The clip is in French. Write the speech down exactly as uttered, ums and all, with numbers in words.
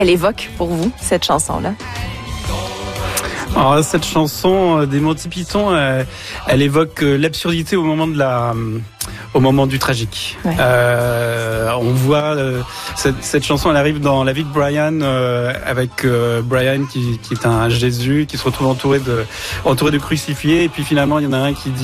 elle évoque pour vous, cette chanson-là? Alors, cette chanson euh, des Monty Python, euh, elle évoque euh, l'absurdité au moment de la, euh, au moment du tragique. Ouais. Euh, on voit euh, cette, cette chanson, elle arrive dans la vie de Brian, euh, avec euh, Brian qui, qui est un Jésus, qui se retrouve entouré de, entouré de crucifiés, et puis finalement il y en a un qui dit